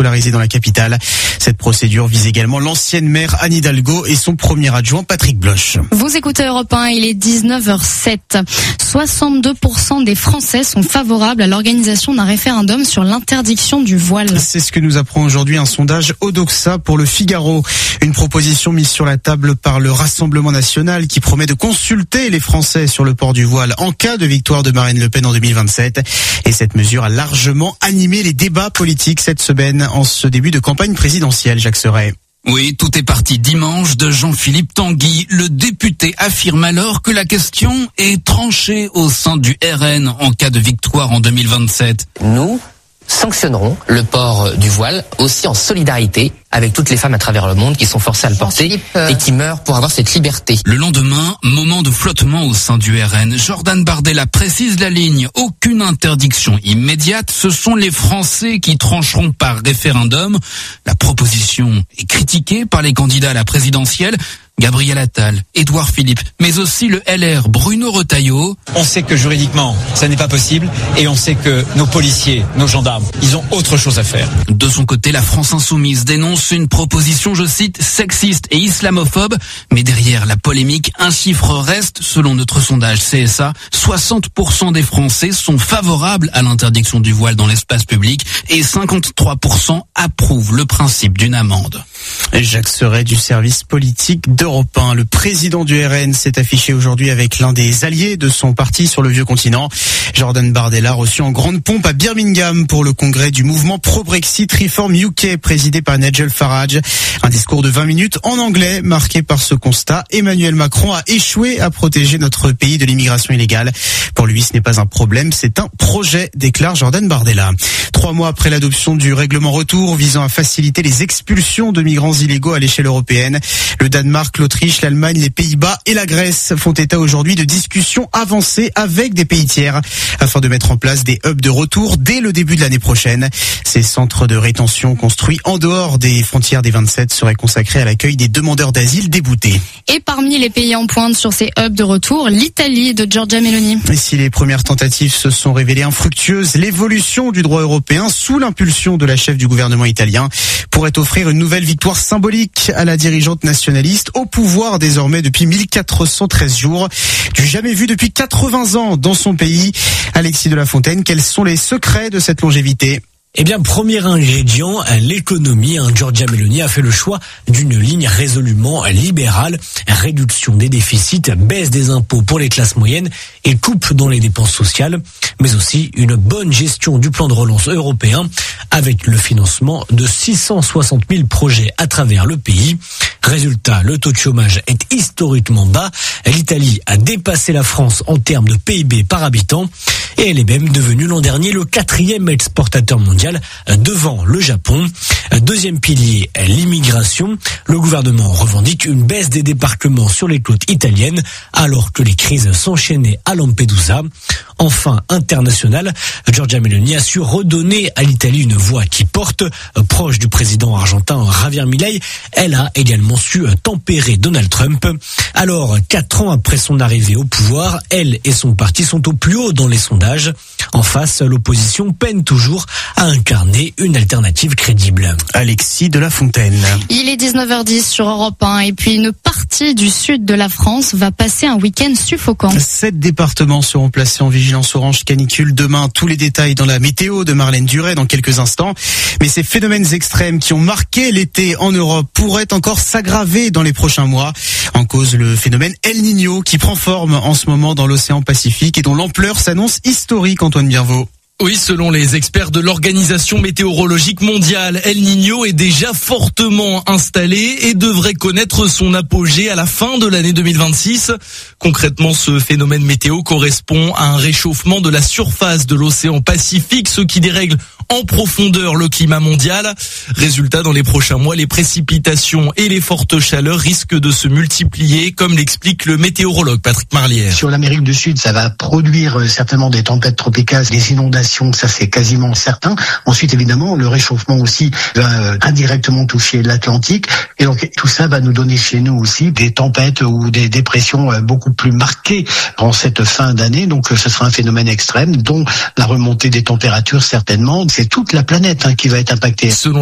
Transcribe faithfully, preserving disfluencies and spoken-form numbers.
scolarisés dans la capitale. Cette procédure vise également l'ancienne maire Anne Hidalgo et son premier adjoint Patrick Bloch. Vous écoutez Europe un, il est dix-neuf heures sept. soixante-deux pour cent des Français sont favorables à l'organisation d'un référendum sur l'interdiction du voile. C'est ce que nous apprend aujourd'hui un sondage Odoxa pour le Figaro. Une proposition mise sur la table par le Rassemblement national qui promet de consulter les Français sur le port du voile en cas de victoire de Marine Le Pen en deux mille vingt-sept. Et cette mesure a largement animé les débats politiques cette semaine en ce début de campagne présidentielle. Jacques Serret. Oui, tout est parti dimanche de Jean-Philippe Tanguy. Le député affirme alors que la question est tranchée au sein du R N en cas de victoire en deux mille vingt-sept. Nous sanctionnerons le port du voile aussi en solidarité avec toutes les femmes à travers le monde qui sont forcées à le porter et qui meurent pour avoir cette liberté. Le lendemain, moment de flottement au sein du R N. Jordan Bardella précise la ligne. Aucune interdiction immédiate. Ce sont les Français qui trancheront par référendum. La proposition est critiquée par les candidats à la présidentielle. Gabriel Attal, Édouard Philippe, mais aussi le L R Bruno Retailleau. On sait que juridiquement, ça n'est pas possible et on sait que nos policiers, nos gendarmes, ils ont autre chose à faire. De son côté, la France insoumise dénonce une proposition, je cite, sexiste et islamophobe. Mais derrière la polémique, un chiffre reste, selon notre sondage C S A, soixante pour cent des Français sont favorables à l'interdiction du voile dans l'espace public et cinquante-trois pour cent approuvent le principe d'une amende. Jacques Serret du service politique d'Europe un. Le président du R N s'est affiché aujourd'hui avec l'un des alliés de son parti sur le vieux continent. Jordan Bardella reçu en grande pompe à Birmingham pour le congrès du mouvement pro-Brexit Reform U K présidé par Nigel Farage. Un discours de vingt minutes en anglais marqué par ce constat. Emmanuel Macron a échoué à protéger notre pays de l'immigration illégale. Pour lui, ce n'est pas un problème, c'est un projet, déclare Jordan Bardella. Trois mois après l'adoption du règlement retour visant à faciliter les expulsions de migrants illégaux à l'échelle européenne, le Danemark, l'Autriche, l'Allemagne, les Pays-Bas et la Grèce font état aujourd'hui de discussions avancées avec des pays tiers afin de mettre en place des hubs de retour dès le début de l'année prochaine. Ces centres de rétention construits en dehors des frontières des vingt-sept seraient consacrés à l'accueil des demandeurs d'asile déboutés. Et parmi les pays en pointe sur ces hubs de retour, l'Italie de Giorgia Meloni. Et si les premières tentatives se sont révélées infructueuses, l'évolution du droit européen sous l'impulsion de la chef du gouvernement italien pourrait offrir une nouvelle victoire symbolique à la dirigeante nationaliste au pouvoir désormais depuis mille quatre cent treize jours. Du jamais vu depuis quatre-vingts ans dans son pays. Alexis de la Fontaine, quels sont les secrets de cette longévité ? Eh bien, premier ingrédient, l'économie. Giorgia Meloni a fait le choix d'une ligne résolument libérale. Réduction des déficits, baisse des impôts pour les classes moyennes et coupe dans les dépenses sociales. Mais aussi une bonne gestion du plan de relance européen avec le financement de six cent soixante mille projets à travers le pays. Résultat, le taux de chômage est historiquement bas. L'Italie a dépassé la France en termes de P I B par habitant. Et elle est même devenue l'an dernier le quatrième exportateur mondial devant le Japon. Deuxième pilier, l'immigration. Le gouvernement revendique une baisse des débarquements sur les côtes italiennes alors que les crises s'enchaînaient à Lampedusa. Enfin, international, Giorgia Meloni a su redonner à l'Italie une voix qui porte. Proche du président argentin Javier Milei, elle a également su tempérer Donald Trump. Alors, quatre ans après son arrivée au pouvoir, elle et son parti sont au plus haut dans les sondages. En face, l'opposition peine toujours à incarner une alternative crédible. Alexis de la Fontaine. Il est dix-neuf heures dix sur Europe un et puis une partie du sud de la France va passer un week-end suffocant. Sept départements seront placés en vigilance orange canicule demain. Tous les détails dans la météo de Marlène Duret dans quelques instants. Mais ces phénomènes extrêmes qui ont marqué l'été en Europe pourraient encore s'aggraver dans les prochains mois. En cause, le phénomène El Niño qui prend forme en ce moment dans l'océan Pacifique et dont l'ampleur s'annonce historique, Antoine Bienvaux. Oui, selon les experts de l'Organisation météorologique mondiale, El Niño est déjà fortement installé et devrait connaître son apogée à la fin de l'année deux mille vingt-six. Concrètement, ce phénomène météo correspond à un réchauffement de la surface de l'océan Pacifique, ce qui dérègle en profondeur le climat mondial. Résultat, dans les prochains mois, les précipitations et les fortes chaleurs risquent de se multiplier, comme l'explique le météorologue Patrick Marlière. Sur l'Amérique du Sud, ça va produire certainement des tempêtes tropicales, des inondations, ça c'est quasiment certain. Ensuite, évidemment, le réchauffement aussi va indirectement toucher l'Atlantique. Et donc, tout ça va nous donner chez nous aussi des tempêtes ou des dépressions beaucoup plus marquées en cette fin d'année. Donc, ce sera un phénomène extrême, dont la remontée des températures certainement. C'est toute la planète hein, qui va être impactée. Selon